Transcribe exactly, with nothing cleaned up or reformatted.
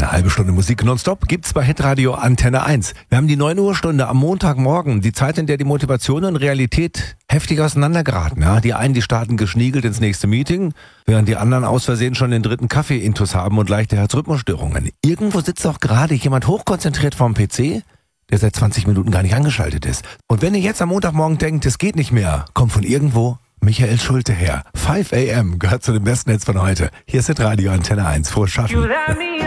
Eine halbe Stunde Musik nonstop gibt's bei Hitradio Antenne eins. Wir haben die neun Uhr Stunde am Montagmorgen, die Zeit, in der die Motivation und Realität heftig auseinandergeraten. Ja? Die einen, die starten geschniegelt ins nächste Meeting, während die anderen aus Versehen schon den dritten Kaffee-Intus haben und leichte Herzrhythmusstörungen. Irgendwo sitzt doch gerade jemand hochkonzentriert vorm P C, der seit zwanzig Minuten gar nicht angeschaltet ist. Und wenn ihr jetzt am Montagmorgen denkt, es geht nicht mehr, kommt von irgendwo Michael Schulte her. fünf a m gehört zu den besten Hits von heute. Hier ist Hitradio Antenne eins. Frohes Schaffen.